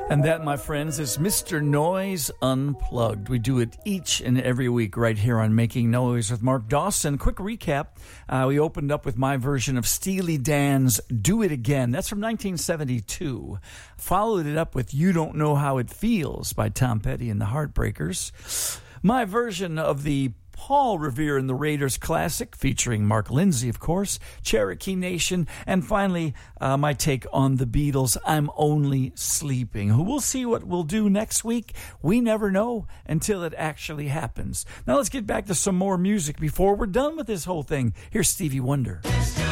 And that, my friends, is Mr. Noise Unplugged. We do it each and every week right here on Making Noise with Mark Dawson. Quick recap. We opened up with my version of Steely Dan's Do It Again. That's from 1972. Followed it up with You Don't Know How It Feels by Tom Petty and the Heartbreakers. My version of the Paul Revere and the Raiders classic, featuring Mark Lindsay, of course, Cherokee Nation, and finally, my take on the Beatles, I'm Only Sleeping. Who we'll see what we'll do next week. We never know until it actually happens. Now let's get back to some more music before we're done with this whole thing. Here's Stevie Wonder.